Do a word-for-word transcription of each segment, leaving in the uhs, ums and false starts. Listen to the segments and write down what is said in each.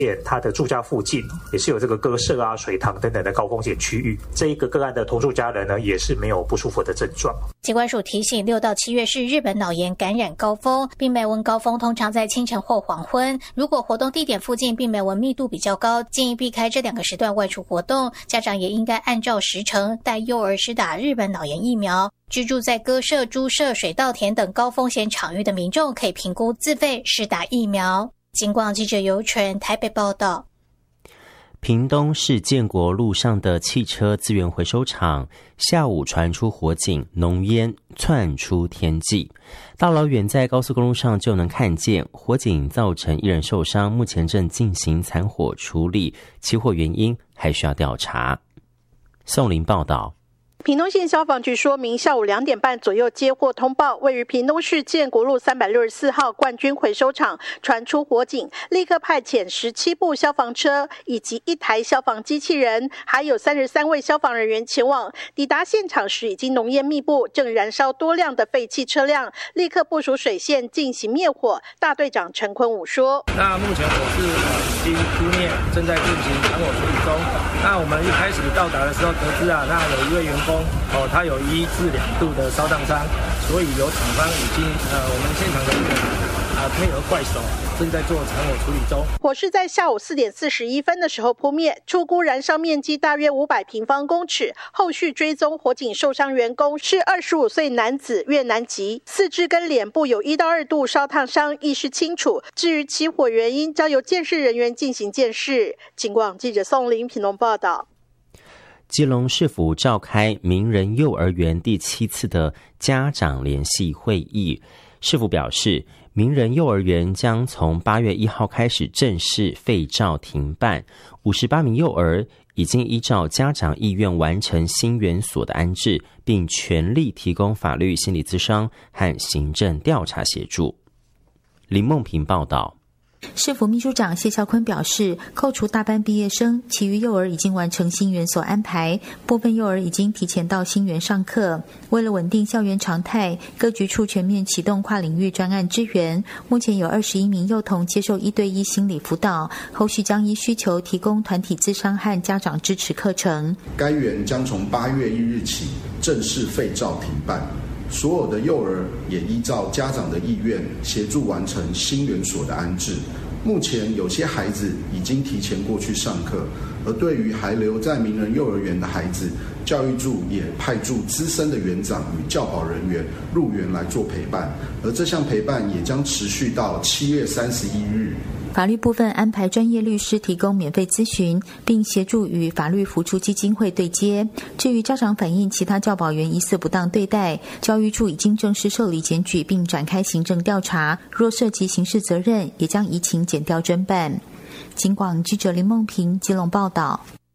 它的住家附近也是有这个鸽舍啊、水塘等等的高风险区域。这一个个案的同住家人呢，也是没有不舒服的症状。 疾管署提醒，六到七月是日本脑炎感染高峰，病媒蚊高峰通常在清晨或黄昏。如果活动地点附近病媒蚊密度比较高，建议避开这两个时段外出活动。家长也应该按照时程带幼儿施打日本脑炎疫苗。居住在鸽舍、猪舍、水稻田等高风险场域的民众，可以评估自费施打疫苗。警广记者尤纯台北报道。 屏东市建国路上的汽车资源回收厂下午传出火警，浓烟窜出天际，大老远在高速公路上就能看见。火警造成一人受伤，目前正进行残火处理，起火原因还需要调查。宋林报道。 屏东县消防局说明，下午两点半左右接获通报，位于屏东市建国路三百六十四号冠军回收厂传出火警，立刻派遣十七部消防车以及一台消防机器人，还有三十三位消防人员前往。抵达现场时，已经浓烟密布，正燃烧多辆的废弃车辆，立刻部署水线进行灭火。大队长陈坤武说：“ 那目前火势已经扑灭，正在进行残火处理中。那我们一开始到达的时候得知啊，那有一位员工。哦，他有一至两度的烧烫伤，所以有厂方已经呃，我们现场的人呃配合怪手正在做残火处理中。 火势在下午四点四十一分的时候扑灭，初估燃烧面积大约五百平方公尺。后续追踪火警受伤员工是二十五岁男子，越南籍，四肢跟脸部有一到二度烧烫伤，意识清楚。至于起火原因，交由鉴识人员进行鉴识。警广记者宋林屏东报道。 基隆市府召开名人幼儿园第七次的家长联席会议，市府表示，名人幼儿园将从八月一号开始正式废照停办，五十八名幼儿已经依照家长意愿完成新园所的安置，并全力提供法律、心理咨商和行政调查协助。林梦平报道。 市府秘书长谢孝坤表示，扣除大班毕业生，其余幼儿已经完成新园所安排，部分幼儿已经提前到新园上课。为了稳定校园常态，各局处全面启动跨领域专案支援，目前有二十一名幼童接受一对一心理辅导，后续将依需求提供团体咨商和家长支持课程。 该园将从八月一日起正式废照停办，所有的幼儿也依照家长的意愿协助完成新园所的安置。目前有些孩子已经提前过去上课，而对于还留在名人幼儿园的孩子，教育处也派驻资深的园长与教保人员入园来做陪伴，而这项陪伴也将持续到七月三十一日。 法律部分安排专业律师提供免费咨询，并协助与法律扶助基金会对接。至于家长反映其他教保员疑似不当对待，教育处已经正式受理检举并展开行政调查，若涉及刑事责任，也将移请检调侦办。警广记者林梦平基隆报道。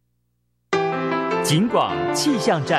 警广气象站。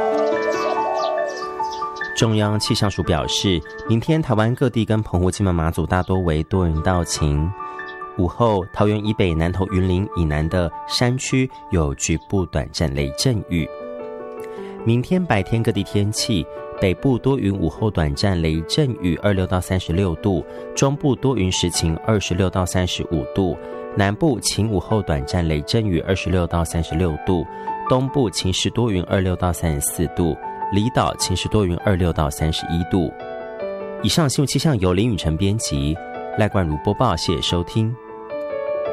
中央气象署表示，明天台湾各地跟澎湖、金门、马祖大多为多云到晴。午后，桃园以北、南投、云林以南的山区有局部短暂雷阵雨。明天白天各地天气，北部多云，午后短暂雷阵雨，二十六到三十六度；中部多云时晴，二十六到三十五度；南部晴，午后短暂雷阵雨，二十六到三十六度；东部晴时多云，二十六到三十四度；离岛晴时多云，二十六到三十一度。以上新闻气象由林雨晨编辑，赖冠如播报，谢谢收听。